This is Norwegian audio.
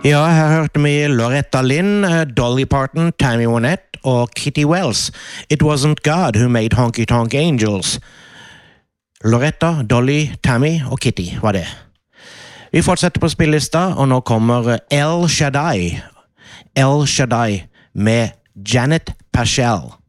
Ja, her hørte vi Loretta Lynn, Dolly Parton, Tammy Wynette og Kitty Wells. It wasn't God who made Honky Tonk Angels. Loretta, Dolly, Tammy og Kitty var det. Vi fortsetter på spillelista, og nå kommer El Shaddai. El Shaddai med Janet Paschal.